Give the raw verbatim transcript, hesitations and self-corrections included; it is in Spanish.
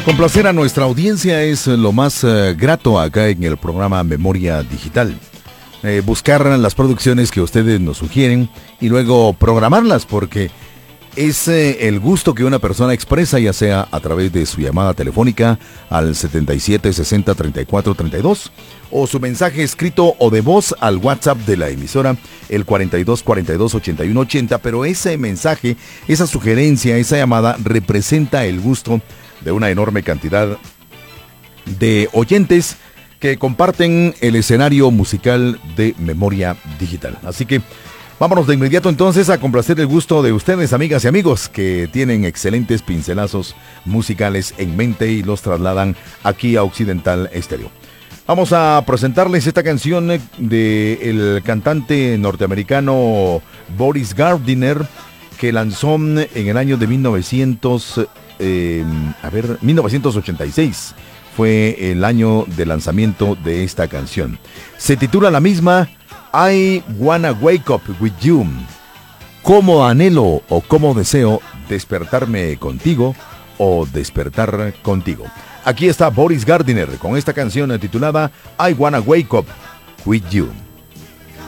Complacer a nuestra audiencia es lo más uh, grato acá en el programa Memoria Digital. Eh, buscar las producciones que ustedes nos sugieren y luego programarlas, porque es eh, el gusto que una persona expresa, ya sea a través de su llamada telefónica al setenta y siete sesenta treinta y cuatro treinta y dos o su mensaje escrito o de voz al WhatsApp de la emisora, el cuarenta y dos cuarenta y dos ochenta y uno ochenta, pero ese mensaje, esa sugerencia, esa llamada representa el gusto de una enorme cantidad de oyentes que comparten el escenario musical de Memoria Digital. Así que vámonos de inmediato entonces a complacer el gusto de ustedes, amigas y amigos, que tienen excelentes pincelazos musicales en mente y los trasladan aquí a Occidental Estéreo. Vamos a presentarles esta canción del cantante norteamericano Boris Gardiner, que lanzó en el año de mil novecientos, eh, a ver, mil novecientos ochenta y seis. Fue el año de lanzamiento de esta canción. Se titula la misma I Wanna Wake Up With You. Cómo anhelo o cómo deseo despertarme contigo o despertar contigo. Aquí está Boris Gardiner con esta canción titulada I Wanna Wake Up With You.